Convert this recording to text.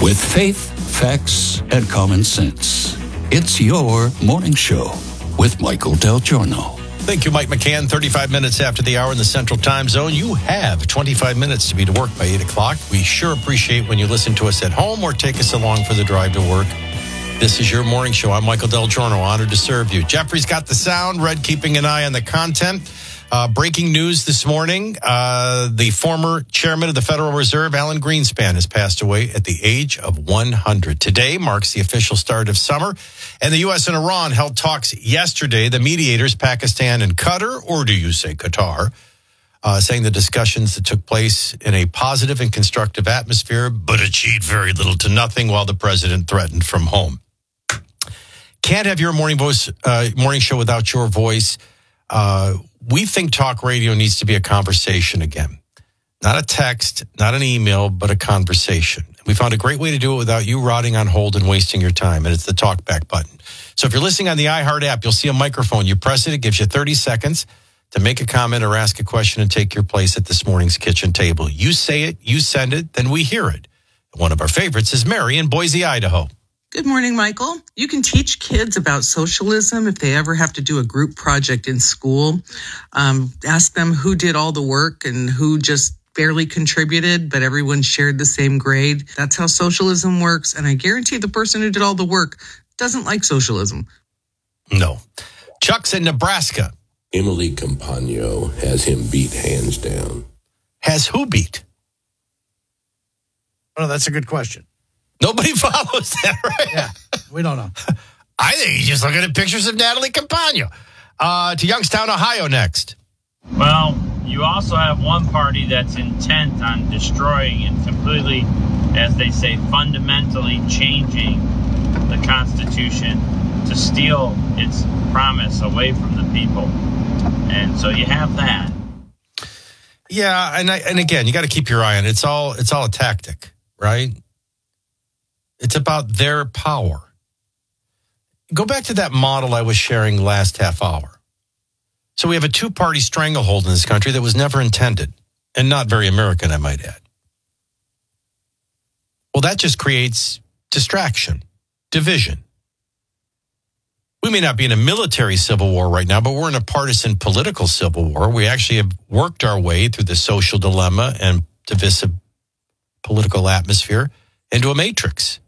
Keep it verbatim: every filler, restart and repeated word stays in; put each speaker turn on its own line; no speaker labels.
With faith, facts, and common sense. It's your morning show with Michael Del Giorno.
Thank you, Mike McCann. thirty-five minutes after the hour in the Central Time Zone. You have twenty-five minutes to be to work by eight o'clock. We sure appreciate when you listen to us at home or take us along for the drive to work. This is your morning show. I'm Michael Del Giorno, honored to serve you. Jeffrey's got the sound, Red keeping an eye on the content. Uh, breaking news this morning, uh, the former chairman of the Federal Reserve, Alan Greenspan, has passed away at the age of one hundred. Today marks the official start of summer, and the U S and Iran held talks yesterday. The mediators, Pakistan and Qatar, or do you say Qatar, uh, saying the discussions that took place in a positive and constructive atmosphere, but achieved very little to nothing while the president threatened from home. Can't have your morning voice, uh, morning show without your voice. Uh, we think talk radio needs to be a conversation again. Not a text, not an email, but a conversation. We found a great way to do it without you rotting on hold and wasting your time, and it's the talkback button. So if you're listening on the iHeart app, you'll see a microphone. You press it, it gives you thirty seconds to make a comment or ask a question and take your place at this morning's kitchen table. You say it, you send it, then we hear it. One of our favorites is Mary in Boise, Idaho.
Good morning, Michael. You can teach kids about socialism if they ever have to do a group project in school. Um, ask them who did all the work and who just barely contributed, but everyone shared the same grade. That's how socialism works, and I guarantee the person who did all the work doesn't like socialism.
No. Chuck's in Nebraska.
Emily Campagno has him beat hands down.
Has who beat?
Oh, that's a good question.
Nobody follows that, right?
Yeah, we don't know.
I think he's just looking at pictures of Natalie Campagno. Uh, to Youngstown, Ohio next.
Well, you also have one party that's intent on destroying and completely, as they say, fundamentally changing the Constitution to steal its promise away from the people. And so you have that.
Yeah, and I, and again, you got to keep your eye on it. It's all it's all a tactic, right? It's about their power. Go back to that model I was sharing last half hour. So we have a two-party stranglehold in this country that was never intended, and not very American, I might add. Well, that just creates distraction, division. We may not be in a military civil war right now, but we're in a partisan political civil war. We actually have worked our way through the social dilemma and divisive political atmosphere into a matrix.